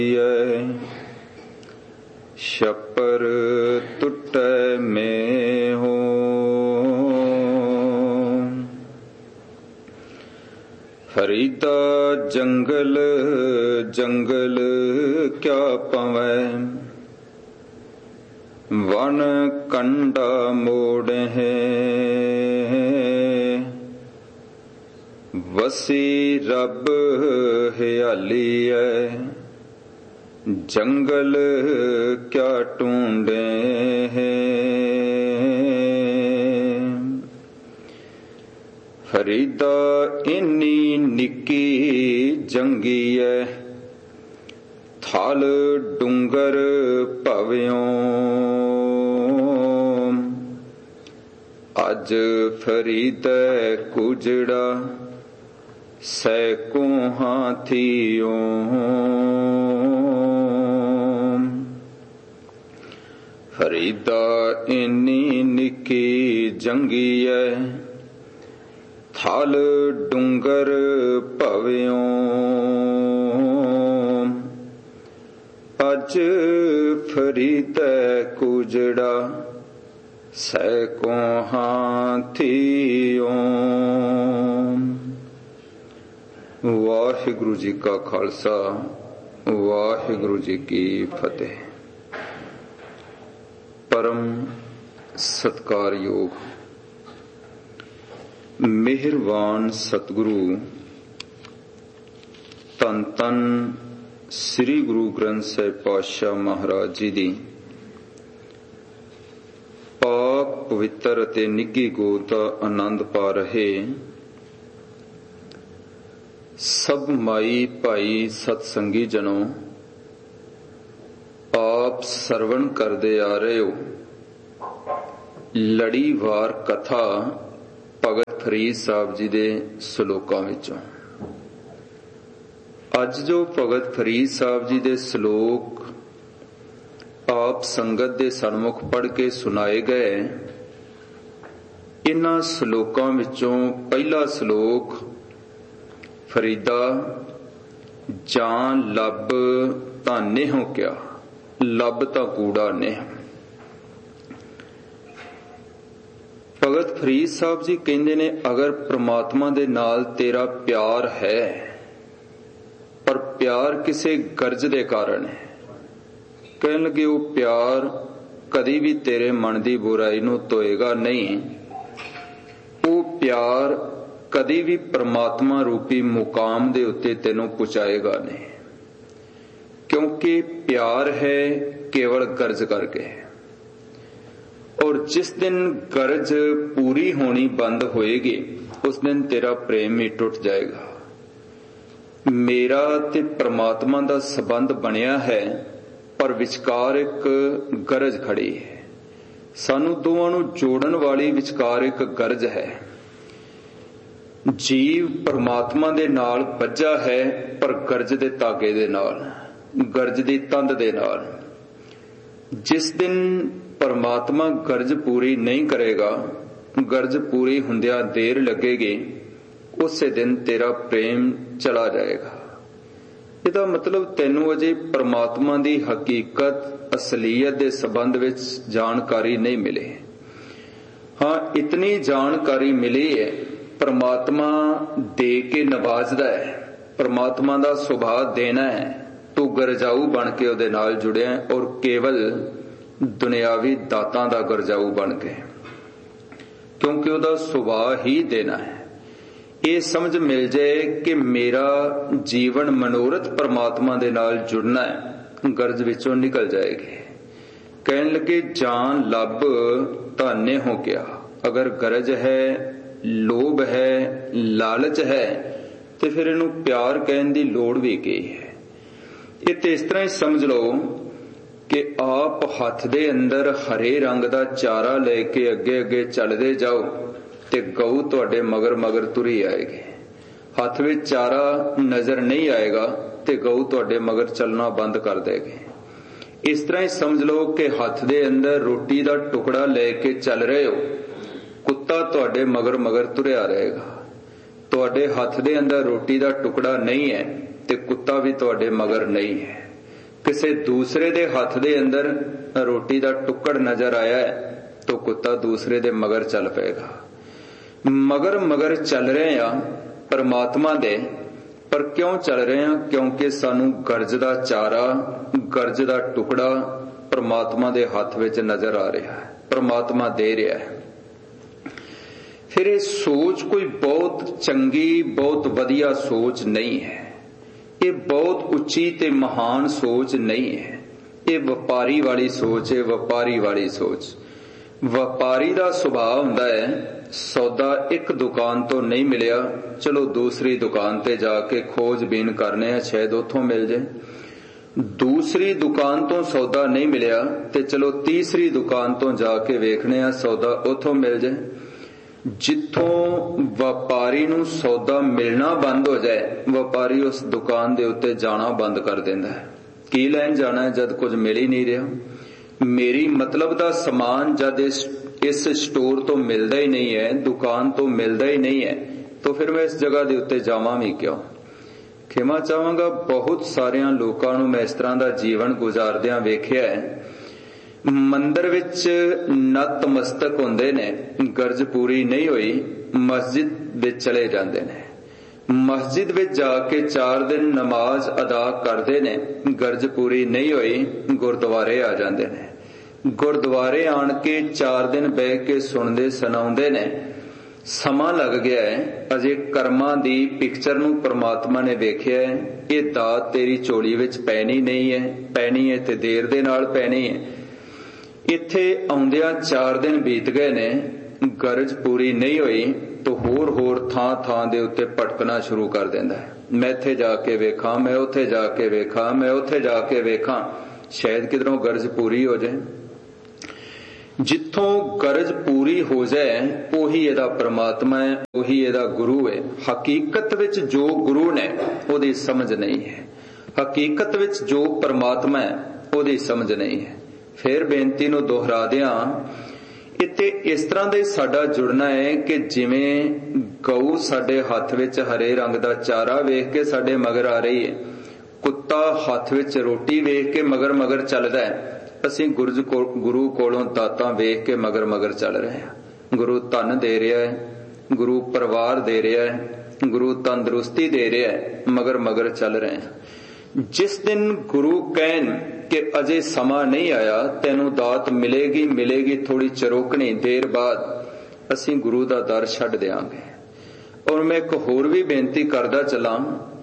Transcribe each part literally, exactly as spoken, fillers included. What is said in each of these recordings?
ਛਪਰ ਟੁੱਟੈ ਮੇਹੋ, ਹਰੀਦਾ ਜੰਗਲ ਜੰਗਲ ਕਿਆ ਪਵੈ, ਵਨ ਕੰਡਾ ਮੋੜਹਿ, ਵਸੀ ਰੱਬ ਹਿਆਲੀਐ, ਜੰਗਲ ਕਿਆ ਢੂੰਡੇ, ਹਰੀਦਾ ਇੰਨੀ ਨਿੱਕੀ ਜੰਗੀਐ, ਥਲ ਡੂੰਗਰ ਭਵਿਓ, ਅਜ ਫਰੀਦੈ ਕੁਜੜਾ ਸੈਕੋ ਹਾਥੀਓ, ਫਰੀਦਾ ਇੰਨੀ ਨਿੱਕੀ ਜੰਗੀਐ, ਥਲ ਡੂੰਗਰ ਭਵਿਓ, ਅਜ ਫਰੀਦੈ ਕੁਜੜਾ ਸੈਕੋ ਹਾਥੀਓ। ਵਾਹਿਗੁਰੂ ਜੀ ਕਾ ਖਾਲਸਾ, ਵਾਹਿਗੁਰੂ ਜੀ ਕੀ ਫਤਿਹ। ਪਰਮ ਸਤਿਕਾਰਯੋਗ ਮਿਹਰਬਾਨ ਸਤਿਗੁਰੂ ਧੰਨ ਧੰਨ ਸ੍ਰੀ ਗੁਰੂ ਗ੍ਰੰਥ ਸਾਹਿਬ ਪਾਤਸ਼ਾਹ ਮਹਾਰਾਜ ਜੀ ਦੀ ਪਾਕ ਪਵਿੱਤਰ ਅਤੇ ਨਿੱਘੀ ਗੋਦ ਦਾ ਆਨੰਦ ਪਾ ਰਹੇ ਸਭ ਮਾਈ ਭਾਈ ਸਤਸੰਗੀ ਜਨੋ, ਆਪ ਸਰਵਣ ਕਰਦੇ ਆ ਰਹੇ ਹੋ ਲੜੀਵਾਰ ਕਥਾ ਭਗਤ ਫਰੀਦ ਸਾਹਿਬ ਜੀ ਦੇ ਸ਼ਲੋਕਾਂ ਵਿੱਚੋਂ। ਅੱਜ ਜੋ ਭਗਤ ਫਰੀਦ ਸਾਹਿਬ ਜੀ ਦੇ ਸ਼ਲੋਕ ਆਪ ਸੰਗਤ ਦੇ ਸਨਮੁਖ ਪੜ੍ਹ ਕੇ ਸੁਣਾਏ ਗਏ, ਇਹਨਾਂ ਸ਼ਲੋਕਾਂ ਵਿੱਚੋਂ ਪਹਿਲਾ ਸ਼ਲੋਕ ਫਰੀਦਾ ਜਾਂ ਲੱਭ ਤਾਂ ਨੇਹੋ ਕਿਆ, ਲੱਭ ਤਾਂ ਕੂੜਾ ਨੇ। ਭਗਤ ਫਰੀਦ ਸਾਹਿਬ ਜੀ ਕਹਿੰਦੇ ਨੇ, ਅਗਰ ਪ੍ਰਮਾਤਮਾ ਦੇ ਨਾਲ ਤੇਰਾ ਪਿਆਰ ਹੈ, ਪਰ ਪਿਆਰ ਕਿਸੇ ਗਰਜ ਦੇ ਕਾਰਨ ਹੈ, ਕਹਿਣ ਲੱਗੇ ਉਹ ਪਿਆਰ ਕਦੀ ਵੀ ਤੇਰੇ ਮਨ ਦੀ ਬੁਰਾਈ ਨੂੰ ਧੋਏਗਾ ਨਹੀਂ, ਉਹ ਪਿਆਰ ਕਦੀ ਵੀ ਪ੍ਰਮਾਤਮਾ ਰੂਪੀ ਮੁਕਾਮ ਦੇ ਉੱਤੇ ਤੈਨੂੰ ਪਹੁੰਚਾਏਗਾ ਨਹੀਂ, ਕਿਉਂਕਿ ਪਿਆਰ ਹੈ ਕੇਵਲ ਗਰਜ ਕਰਕੇ। ਔਰ ਜਿਸ ਦਿਨ ਗਰਜ ਪੂਰੀ ਹੋਣੀ ਬੰਦ ਹੋਏਗੀ, ਉਸ ਦਿਨ ਤੇਰਾ ਪ੍ਰੇਮ ਹੀ ਟੁੱਟ ਜਾਏਗਾ। ਮੇਰਾ ਤੇ ਪ੍ਰਮਾਤਮਾ ਦਾ ਸੰਬੰਧ ਬਣਿਆ ਹੈ, ਪਰ ਵਿਚਕਾਰ ਇੱਕ ਗਰਜ ਖੜੀ ਹੈ। ਸਾਨੂੰ ਦੋਵਾਂ ਨੂੰ ਜੋੜਨ ਵਾਲੀ ਵਿਚਕਾਰ ਇੱਕ ਗਰਜ ਹੈ। ਜੀਵ ਪਰਮਾਤਮਾ ਦੇ ਨਾਲ ਬੱਝਾ ਹੈ, ਪਰ ਗਰਜ ਦੇ ਧਾਗੇ ਦੇ ਨਾਲ, ਗਰਜ ਦੀ ਤੰਦ ਦੇ ਨਾਲ। ਜਿਸ ਦਿਨ ਪਰਮਾਤਮਾ ਗਰਜ ਪੂਰੀ ਨਹੀਂ ਕਰੇਗਾ, ਗਰਜ ਪੂਰੀ ਹੁੰਦਿਆਂ ਦੇਰ ਲੱਗੇਗੀ, ਉਸੇ ਦਿਨ ਤੇਰਾ ਪ੍ਰੇਮ ਚਲਾ ਜਾਏਗਾ। ਇਹਦਾ ਮਤਲਬ ਤੈਨੂੰ ਅਜੇ ਪਰਮਾਤਮਾ ਦੀ ਹਕੀਕਤ, ਅਸਲੀਅਤ ਦੇ ਸੰਬੰਧ ਵਿੱਚ ਜਾਣਕਾਰੀ ਨਹੀਂ ਮਿਲੀ। ਹਾਂ, ਇਤਨੀ ਜਾਣਕਾਰੀ ਮਿਲੀ ਹੈ, ਪਰਮਾਤਮਾ ਦੇ ਕੇ ਨਵਾਜ਼ਦਾ ਹੈ, ਪਰਮਾਤਮਾ ਦਾ ਸੁਭਾਅ ਦੇਣਾ ਹੈ, ਤੂੰ ਗਰਜਾਊ ਬਣ ਕੇ ਉਹਦੇ ਨਾਲ ਜੁੜਿਆ, ਔਰ ਕੇਵਲ ਦੁਨਿਆਵੀ ਦਾਤਾਂ ਦਾ ਗਰਜਾਊ ਬਣ ਕੇ, ਕਿਉਂਕਿ ਉਹਦਾ ਸੁਭਾਅ ਹੀ ਦੇਣਾ ਹੈ। ਇਹ ਸਮਝ ਮਿਲ ਜਾਏ ਕਿ ਮੇਰਾ ਜੀਵਨ ਮਨੋਰਥ ਪਰਮਾਤਮਾ ਦੇ ਨਾਲ ਜੁੜਨਾ ਹੈ, ਗਰਜ ਵਿੱਚੋਂ ਨਿਕਲ ਜਾਏਗੀ। ਕਹਿਣ ਲੱਗੇ ਜਾਨ ਲੱਭ ਧਾਨੇ ਹੋ ਗਿਆ। ਅਗਰ ਗਰਜ ਹੈ, ਲੋਭ ਹੈ, ਲਾਲਚ ਹੈ, ਤੇ ਫਿਰ ਇਹਨੂੰ ਪਿਆਰ ਕਹਿਣ ਦੀ ਲੋੜ ਵੀ ਕੀ ਹੈ। ਇਹ ਤੇ ਇਸ ਤਰ੍ਹਾਂ ਹੀ ਸਮਝ ਲਓ ਕਿ ਆਪ ਹੱਥ ਦੇ ਅੰਦਰ ਹਰੇ ਰੰਗ ਦਾ ਚਾਰਾ ਲੈ ਕੇ ਅੱਗੇ ਅੱਗੇ ਚੱਲਦੇ ਜਾਓ ਤੇ ਗਊ ਤੁਹਾਡੇ ਮਗਰ ਮਗਰ ਤੁਰੀ ਆਏਗੀ। ਹੱਥ ਵਿੱਚ ਚਾਰਾ ਨਜ਼ਰ ਨਹੀਂ ਆਏਗਾ ਤੇ ਗਊ ਤੁਹਾਡੇ ਮਗਰ ਚੱਲਣਾ ਬੰਦ ਕਰ ਦੇਗੀ। ਇਸ ਤਰ੍ਹਾਂ ਹੀ ਸਮਝ ਲਓ ਕਿ ਹੱਥ ਦੇ ਅੰਦਰ ਰੋਟੀ ਦਾ ਟੁਕੜਾ ਲੈ ਕੇ ਚੱਲ ਰਹੇ ਹੋ, ਕੁੱਤਾ ਤੁਹਾਡੇ ਮਗਰ ਮਗਰ ਤੁਰਿਆ ਰਹੇਗਾ। ਤੁਹਾਡੇ ਹੱਥ ਦੇ ਅੰਦਰ ਰੋਟੀ ਦਾ ਟੁਕੜਾ ਨਹੀਂ ਹੈ ਤੇ ਕੁੱਤਾ ਵੀ ਤੁਹਾਡੇ ਮਗਰ ਨਹੀਂ ਹੈ। किसी दूसरे दे हथ दे अंदर रोटी दा टुक्कड़ नजर आया है तो कुत्ता दूसरे दे मगर चल पेगा। मगर मगर चल रहे हैं परमात्मा दे, पर क्यों चल रहे हैं? क्योंकि सानू गर्ज दा चारा, गर्ज दा टुकड़ा परमात्मा दे हाथ विच नजर आ रहा है, परमात्मा दे रहा है। फिर ये सोच कोई बहुत चंगी, बहुत वधिया सोच नहीं है, ये बहुत उच्ची ते महान सोच नहीं है, ये व्यापारी वाली सोच है। व्यापारी वाली सोच, व्यापारी दा सुभाव हुंदा है सौदा एक दुकान तो नहीं मिलिया, चलो दूसरी दुकान ते जाके खोजबीन करने, शायद उथों मिल जाए। दूसरी दुकान तो सौदा नहीं मिलिया ते चलो तीसरी दुकान तो जाके वेखने, सौदा उथों मिल जाए। जिथों व्यापारी नूं सौदा मिलना बंद हो जाए, व्यापारी उस दुकान दे उत्ते जाना बंद कर देंदा है। की लैन जाना है जद कुछ मिल ही नहीं रहा? मेरी मतलब दा समान जद इस इस स्टोर तो मिलता ही नहीं है, दुकान तो मिलता ही नहीं है, तो फिर मैं इस जगह दे उत्ते जावां भी क्यों? खिमा चाहांगा, बहुत सारियां लोकां नूं मैं इस तरह दा जीवन गुजारदियां वेखिया है। मंदिर विच नतमस्तक हुंदे ने, गर्ज पूरी नहीं हुई, मस्जिद विच चले जांदे ने, मस्जिद विच जाके चार दिन नमाज अदा करदे ने, गर्ज पूरी नहीं हुई, गुरुद्वारे आ जांदे ने। गुरुद्वारे आण के चार दिन बह के सुनदे सुनाउंदे ने, समा लग गया है, अजे कर्मां दी पिक्चर नूं परमात्मा ने वेखिया है, ये दात तेरी झोली विच पैनी नहीं है, पैनी है ते देर दे नाल पैनी है। इत्थे आउंदियां चार दिन बीत गए ने, गरज पूरी नहीं हुई तो होर होर थां थां दे उत्ते भटकना शुरू कर देंदा है। मैं इत्थे जाके वेखां, मैं उत्थे जाके वेखां, मैं उत्थे जाके वेखां, शायद किधरों गरज पूरी हो जाए। जिथों गरज पूरी हो जाए उही इहदा परमात्मा है, उही इहदा गुरु है। हकीकत विच जो गुरु ने उहदी समझ नहीं है, हकीकत विच जो परमात्मा है उहदी समझ नहीं है। फिर बेनती नूं दोहरा दियां, इत्ते इस तरह दे साडा जुड़ना है कि जिवें गऊ साडे हथ विच हरे रंग दा चारा वेख के साडे मगर आ रही है, कुत्ता हथ विच रोटी वेख के मगर मगर चलदा है, असीं गुरज को गुरु कोलों दातां वेख के मगर मगर चल रहे हैं। गुरु धन दे रहा है, गुरु परिवार दे रहा है, गुरु तंदुरुस्ती दे रहा है, मगर मगर चल रहे हैं। जिस दिन गुरु कहन कि अजे समा नहीं आया, तैनू दात मिलेगी मिलेगी थोड़ी चरोकनी देर बाद, असीं गुरु दा दर छड्ड देंगे। और मैं एक होर भी बेनती करदा चलां,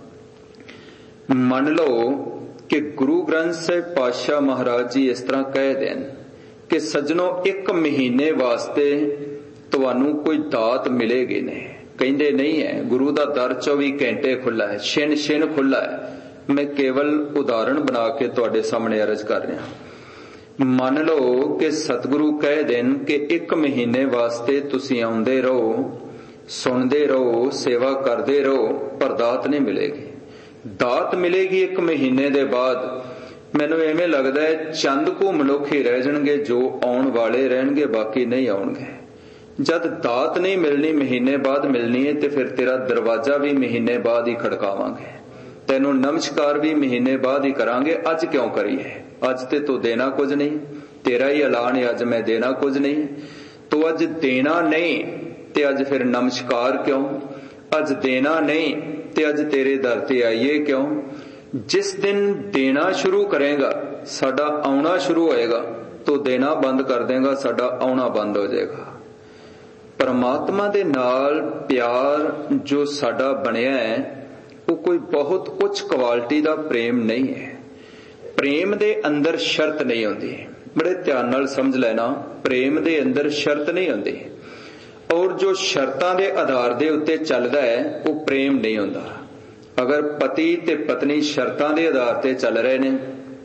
मन लो कि गुरु ग्रंथ साहिब पातशाह महाराज जी इस तरह कह देन कि सज्जनों एक महीने वास्ते तुहानू कोई दात मिलेगी नहीं, कहंदे नहीं है। गुरु दा दर चौबी घंटे खुला है, छिन छिन खुला है। मैं केवल उदाहरण बना के तुहाडे सामने अर्ज कर रहा। मान लो कि सतगुरु कह देन कि एक महीने वास्ते तुसीं आउंदे रहो, सुनते रहो, सेवा करते रहो, पर दात नहीं मिलेगी। दात मिलेगी एक महीने दे बाद। मैनू इवें लगदा है चंद को मनुख ही रह जाणगे जो आउण वाले रहणगे, बाकी नहीं आउणगे। जद दात नहीं मिलनी, महीने बाद मिलनी है, तो फिर तेरा दरवाजा भी महीने बाद ही खड़कावांगे, तैनू नमस्कार भी महीने बाद ही करांगे। अज क्यों करिए? अज ते तू देना कुछ नहीं, तेरा ही ऐलान है अज मैं देना कुछ नहीं। तो अज देना नहीं ते अज फिर नमस्कार क्यों? अज देना नहीं ते अज तेरे दर ते आइए क्यों? जिस दिन देना शुरू करेगा साडा आउणा शुरू होएगा, तो देना बंद कर देगा, साडा आउणा बंद हो जाएगा। परमात्मा दे नाल प्यार जो साडा बनिया है वो कोई बहुत उच्च क्वालिटी दा प्रेम नहीं है। प्रेम दे अंदर शर्त नहीं होंदी, बड़े ध्यान नाल समझ लेना, प्रेम दे अंदर शर्त नहीं होंदी। और जो शर्तां दे आधार दे उत्ते चलदा है वो प्रेम नहीं होंदा। अगर पति ते पत्नी शर्तां दे आधार ते चल रहे ने,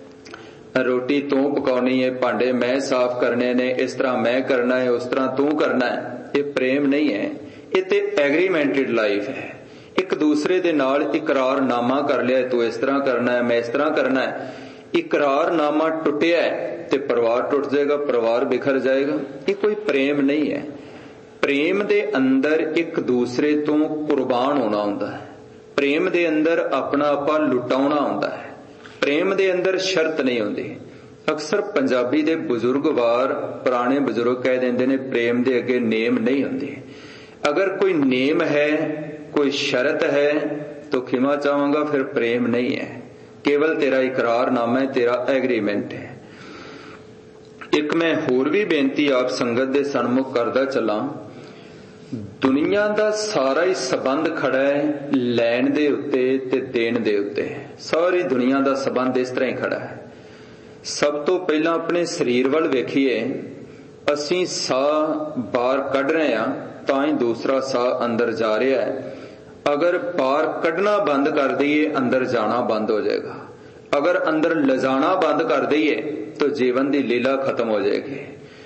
रोटी तू पकाउणी है, भांडे मैं साफ करने ने, इस तरह मैं करना है, उस तरह तू करना है, ये प्रेम नहीं है। ये ते एग्रीमेंटेड लाइफ है। एक दूसरे दे नाल इकरारनामा कर लिया, तू इस तरह करना है, मैं इस तरह करना है। इकरारनामा टुटिया है ते परिवार टुट जाएगा, परिवार बिखर जाएगा। ये कोई प्रेम नहीं है। प्रेम दे अंदर एक दूसरे तो कुर्बान होना होंदा है। प्रेम दे अंदर अपना आपा लुटाउणा होंदा है। ਪ੍ਰੇਮ ਦੇ ਅੰਦਰ ਸ਼ਰਤ ਨਹੀਂ ਹੁੰਦੀ। ਅਕਸਰ ਪੰਜਾਬੀ ਦੇ ਬਜ਼ੁਰਗਵਾਰ ਪੁਰਾਣੇ ਬਜ਼ੁਰਗ ਕਹਿ ਦਿੰਦੇ ਨੇ ਪ੍ਰੇਮ ਦੇ ਅੱਗੇ ਨੇਮ ਨਹੀਂ ਹੁੰਦੀ। ਅਗਰ ਕੋਈ ਨੇਮ ਹੈ, ਕੋਈ ਸ਼ਰਤ ਹੈ ਤਾਂ ਖਿਮਾ ਚਾਹਾਂਗਾ, ਫਿਰ ਪ੍ਰੇਮ ਨਹੀਂ ਹੈ, ਕੇਵਲ ਤੇਰਾ ਇਕਰਾਰਨਾਮਾ ਹੈ, ਤੇਰਾ ਐਗਰੀਮੈਂਟ ਹੈ। ਇੱਕ ਮੈਂ ਹੋਰ ਵੀ ਬੇਨਤੀ ਆਪ ਸੰਗਤ ਦੇ ਸਨਮੁਖ ਕਰਦਾ ਚੱਲਾਂ। ਦੁਨੀਆ ਦਾ ਸਾਰਾ ਹੀ ਸਬੰਧ ਖੜਾ ਹੈ ਲੈਣ ਦੇ ਉੱਤੇ ਤੇ ਦੇਣ ਦੇ ਉੱਤੇ। ਸਾਰੀ ਦੁਨੀਆ ਦਾ ਸਬੰਧ ਇਸ ਤਰ੍ਹਾਂ ਹੀ ਖੜਾ ਹੈ। ਸਭ ਤੋਂ ਪਹਿਲਾਂ ਆਪਣੇ ਸਰੀਰ ਵੱਲ ਵੇਖੀਏ। ਅਸੀਂ ਸਾਹ ਬਾਹਰ ਕੱਢ ਰਹੇ ਹਾਂ ਤਾਂ ਹੀ ਦੂਸਰਾ ਸਾਹ ਅੰਦਰ ਜਾ ਰਿਹਾ ਹੈ। ਅਗਰ ਬਾਹਰ ਕੱਢਣਾ ਬੰਦ ਕਰ ਦਈਏ ਅੰਦਰ ਜਾਣਾ ਬੰਦ ਹੋ ਜਾਏਗਾ। ਅਗਰ ਅੰਦਰ ਲਿਜਾਣਾ ਬੰਦ ਕਰ ਦਈਏ ਤਾਂ ਜੀਵਨ ਦੀ ਲੀਲਾ ਖਤਮ ਹੋ ਜਾਏਗੀ।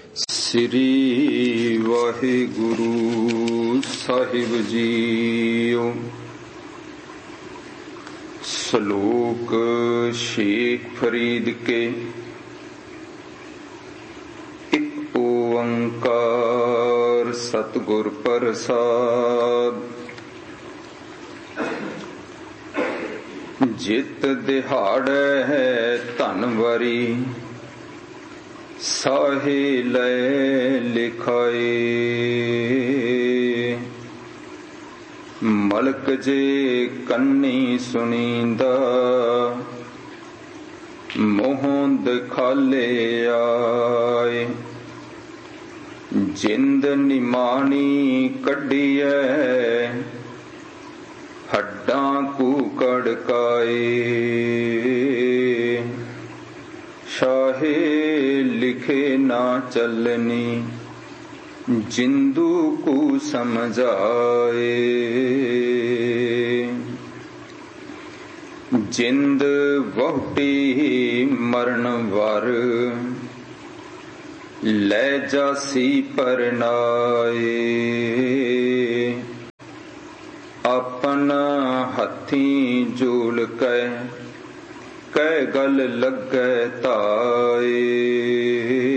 ਸ੍ਰੀ ਵਾਹਿਗੁਰੂ ਸਾਹਿਬ ਜੀਓ। ਸ਼ਲੋਕ ਸ਼ੇਖ ਫਰੀਦ ਕੇ। ਇੱਕ ਓੰਕਾਰ ਸਤਿਗੁਰ ਪ੍ਰਸਾਦ। ਜਿਤ ਦਿਹਾੜੈ ਹੈ ਧਨਵਰੀ ਸਾਹੇ ਲੈ ਲਿਖਾਏ। ਮਲਕ ਜੇ ਕੰਨੀ ਸੁਣੀਂਦਾ ਮੂੰਹ ਦਿਖਾਲੇ ਆਏ। ਜਿੰਦ ਨਿਮਾਣੀ ਕੱਢੀਐ ਹੱਡਾਂ ਕੂਕੜ ਕਾਏ। ਸ਼ਾਹੇ ਲਿਖੇ ਨਾ ਚੱਲਨੀ ਜਿੰਦੂ ਕੂ ਸਮਝਾਏ। ਜਿੰਦ ਵਹੁਟੀ ਮਰਨ ਵਰ ਲੈ ਜਾਸੀ ਪਰਨਾਏ। ਆਪਨ ਹੱਥੀਂ ਜੂਲ ਕੈ ਕੈ ਗਲ ਲੱਗੈ ਧਾਏ।